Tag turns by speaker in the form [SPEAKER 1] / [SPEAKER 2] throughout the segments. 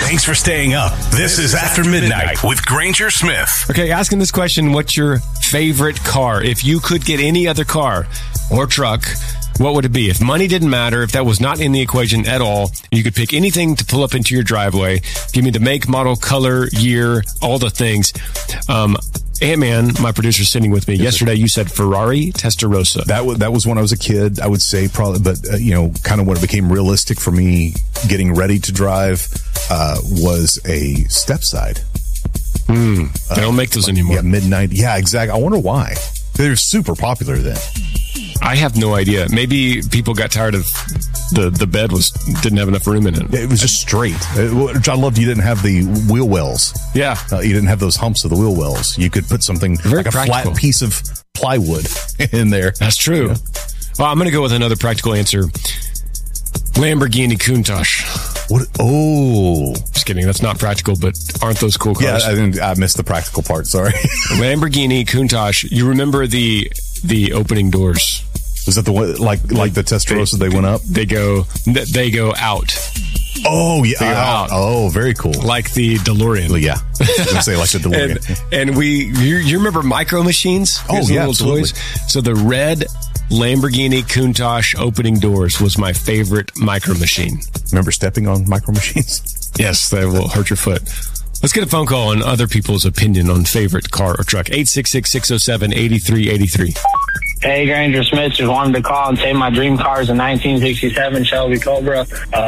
[SPEAKER 1] Thanks for staying up. This is After Midnight with Granger Smith.
[SPEAKER 2] Okay, asking this question, what's your favorite car? If you could get any other car or truck, what would it be? If money didn't matter, if that was not in the equation at all, you could pick anything to pull up into your driveway. Give me the make, model, color, year, all the things. Ant-Man, my producer, sitting with me. Yesterday, you said Ferrari Testarossa.
[SPEAKER 3] That was when I was a kid, I would say probably, but kind of when it became realistic for me getting ready to drive was a stepside.
[SPEAKER 2] They don't make those anymore.
[SPEAKER 3] Yeah, Midnight. Yeah, exactly. I wonder why. They're super popular then.
[SPEAKER 2] I have no idea. Maybe people got tired of the bed didn't have enough room in it.
[SPEAKER 3] It was just straight. Which I loved. You didn't have the wheel wells.
[SPEAKER 2] Yeah.
[SPEAKER 3] You didn't have those humps of the wheel wells. You could put something
[SPEAKER 2] very
[SPEAKER 3] like
[SPEAKER 2] practical.
[SPEAKER 3] A flat piece of plywood in there.
[SPEAKER 2] That's true. Yeah. Well, I'm going to go with another practical answer. Lamborghini Countach.
[SPEAKER 3] What? Oh.
[SPEAKER 2] Just kidding. That's not practical, but aren't those cool cars?
[SPEAKER 3] Yeah, I missed the practical part. Sorry.
[SPEAKER 2] Lamborghini Countach. You remember the opening doors?
[SPEAKER 3] Was that the one like the Testarossa? They went up.
[SPEAKER 2] They go out.
[SPEAKER 3] Oh yeah.
[SPEAKER 2] Out.
[SPEAKER 3] Oh, very cool.
[SPEAKER 2] Like the DeLorean.
[SPEAKER 3] Well, yeah. I was going to say like the DeLorean.
[SPEAKER 2] and you remember Micro Machines?
[SPEAKER 3] Oh yeah, absolutely.
[SPEAKER 2] Toys. So the red Lamborghini Countach opening doors was my favorite Micro Machine.
[SPEAKER 3] Remember stepping on Micro Machines?
[SPEAKER 2] Yes, they will hurt your foot. Let's get a phone call on other people's opinion on favorite car or truck. 866-607-8383.
[SPEAKER 4] Hey, Granger Smith, just wanted to call and say my dream car is a 1967 Shelby Cobra,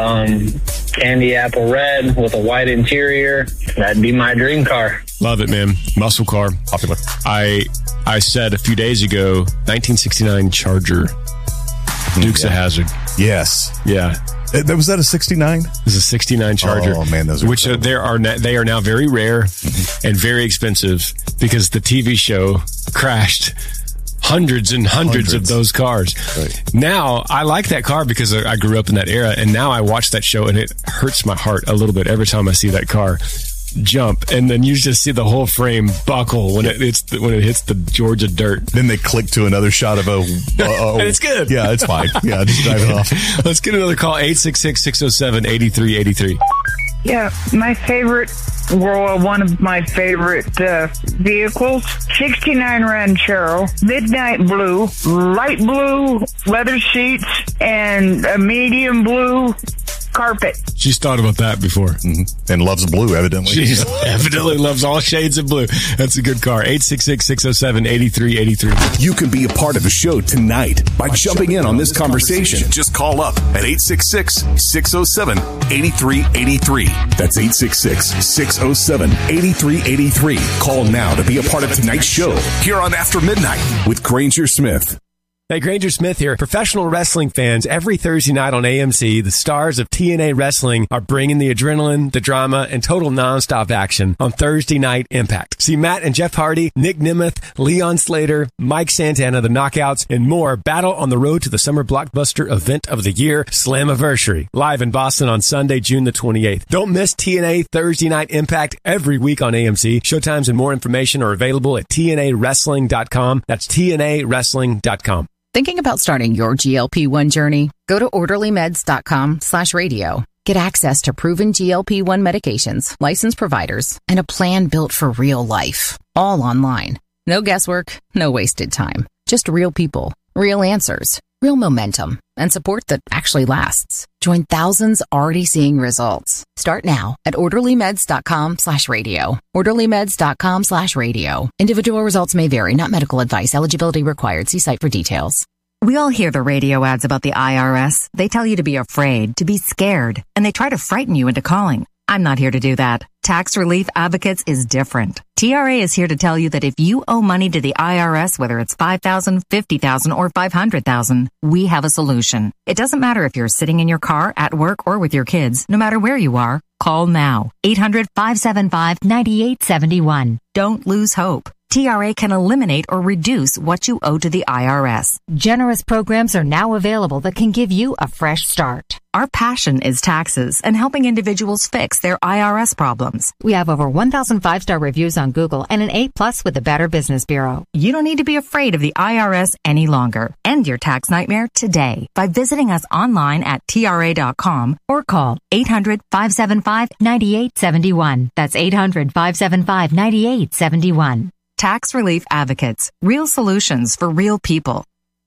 [SPEAKER 4] candy apple red with a white interior. That'd be my dream car.
[SPEAKER 2] Love it, man. Muscle car.
[SPEAKER 3] Popular.
[SPEAKER 2] I said a few days ago, 1969 Charger. Dukes of Hazzard.
[SPEAKER 3] Yes.
[SPEAKER 2] Yeah.
[SPEAKER 3] Was that a 69?
[SPEAKER 2] It was a 69 Charger.
[SPEAKER 3] Oh, man, those are
[SPEAKER 2] which they are now very rare and very expensive because the TV show crashed hundreds and hundreds of those cars.
[SPEAKER 3] Right.
[SPEAKER 2] Now, I like that car because I grew up in that era, and now I watch that show, and it hurts my heart a little bit every time I see that car jump, and then you just see the whole frame buckle when it hits the Georgia dirt.
[SPEAKER 3] Then they click to another shot of and
[SPEAKER 2] it's good.
[SPEAKER 3] Yeah, it's fine. Yeah, just drive it off.
[SPEAKER 2] Let's get another call. 866-607-8383.
[SPEAKER 5] Yeah, one of my favorite vehicles, 69 Ranchero, midnight blue, light blue leather seats, and a medium blue carpet.
[SPEAKER 2] She's thought about that before.
[SPEAKER 3] Mm-hmm. And loves blue, evidently.
[SPEAKER 2] She evidently loves all shades of blue. That's a good car. 866-607-8383.
[SPEAKER 1] You can be a part of the show tonight by jumping in on this conversation. Just call up at 866-607-8383. That's 866-607-8383. Call now to be a part of tonight's show here on After Midnight with Granger Smith.
[SPEAKER 2] Hey, Granger Smith here. Professional wrestling fans, every Thursday night on AMC, the stars of TNA Wrestling are bringing the adrenaline, the drama, and total nonstop action on Thursday Night Impact. See Matt and Jeff Hardy, Nick Nemeth, Leon Slater, Mike Santana, the Knockouts, and more battle on the road to the summer blockbuster event of the year, Slammiversary, live in Boston on Sunday, June the 28th. Don't miss TNA Thursday Night Impact every week on AMC. Showtimes and more information are available at TNAWrestling.com. That's TNAWrestling.com.
[SPEAKER 6] Thinking about starting your GLP-1 journey? Go to orderlymeds.com/radio. Get access to proven GLP-1 medications, licensed providers, and a plan built for real life. All online. No guesswork, no wasted time. Just real people, real answers, real momentum, and support that actually lasts. Join thousands already seeing results. Start now at orderlymeds.com/radio. orderlymeds.com/radio. Individual results may vary, not medical advice. Eligibility required. See site for details.
[SPEAKER 7] We all hear the radio ads about the IRS. They tell you to be afraid, to be scared, and they try to frighten you into calling. I'm not here to do that. Tax Relief Advocates is different. TRA is here to tell you that if you owe money to the IRS, whether it's $5,000, $50,000, or $500,000, we have a solution. It doesn't matter if you're sitting in your car, at work, or with your kids. No matter where you are, call now. 800-575-9871. Don't lose hope. TRA can eliminate or reduce what you owe to the IRS. Generous programs are now available that can give you a fresh start. Our passion is taxes and helping individuals fix their IRS problems. We have over 1,000 5-star reviews on Google and an A+ with the Better Business Bureau. You don't need to be afraid of the IRS any longer. End your tax nightmare today by visiting us online at TRA.com or call 800-575-9871. That's 800-575-9871. Tax Relief Advocates. Real solutions for real people.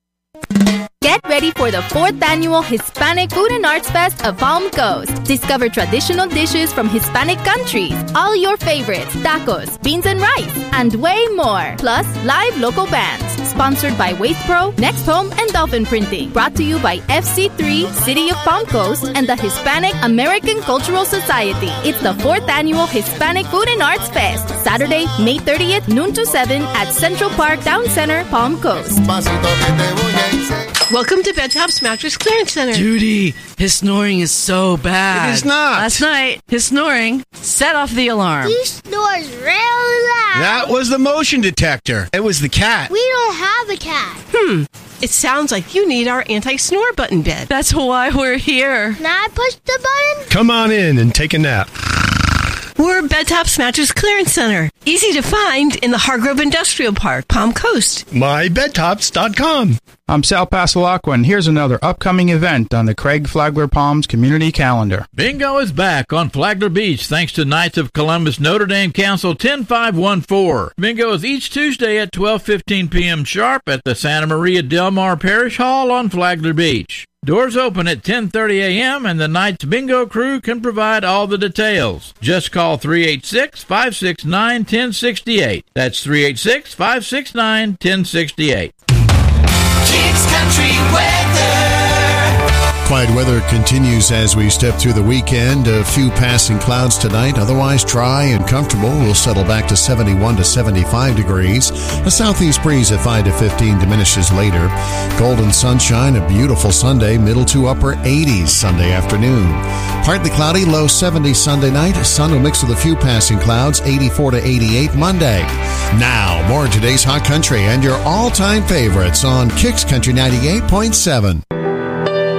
[SPEAKER 8] Get ready for the 4th annual Hispanic Food and Arts Fest of Palm Coast. Discover traditional dishes from Hispanic countries, all your favorites, tacos, beans and rice, and way more. Plus, live local bands. Sponsored by Waste Pro, Next Home, and Dolphin Printing. Brought to you by FC3, City of Palm Coast, and the Hispanic American Cultural Society. It's the 4th annual Hispanic Food and Arts Fest. Saturday, May 30th, noon to 7 at Central Park Town Center, Palm Coast.
[SPEAKER 9] Welcome to Bedtop's Mattress Clearance Center.
[SPEAKER 10] Judy, his snoring is so bad.
[SPEAKER 9] It is not.
[SPEAKER 10] Last night, his snoring set off the alarm.
[SPEAKER 11] He snores real loud.
[SPEAKER 12] That was the motion detector. It was the cat.
[SPEAKER 11] We don't have a cat.
[SPEAKER 9] It sounds like you need our anti-snore button bed.
[SPEAKER 10] That's why we're here.
[SPEAKER 11] Can I push the button?
[SPEAKER 2] Come on in and take a nap.
[SPEAKER 9] We're Bedtop's Mattress Clearance Center. Easy to find in the Hargrove Industrial Park, Palm Coast.
[SPEAKER 2] MyBedtops.com.
[SPEAKER 13] I'm Sal Pasalacqua, and here's another upcoming event on the Craig Flagler Palms community calendar.
[SPEAKER 14] Bingo is back on Flagler Beach thanks to Knights of Columbus Notre Dame Council 10514. Bingo is each Tuesday at 12:15 p.m. sharp at the Santa Maria Del Mar Parish Hall on Flagler Beach. Doors open at 10:30 a.m. and the Knights Bingo crew can provide all the details. Just call 386-569-1068. That's 386-569-1068.
[SPEAKER 15] Kicks Country Weather.
[SPEAKER 16] Quiet weather continues as we step through the weekend. A few passing clouds tonight, otherwise dry and comfortable. We'll settle back to 71 to 75 degrees. A southeast breeze at 5 to 15 diminishes later. Golden sunshine, a beautiful Sunday, middle to upper 80s Sunday afternoon. Partly cloudy, low 70s Sunday night. Sun will mix with a few passing clouds, 84 to 88 Monday. Now, more of today's hot country and your all-time favorites on Kicks Country 98.7.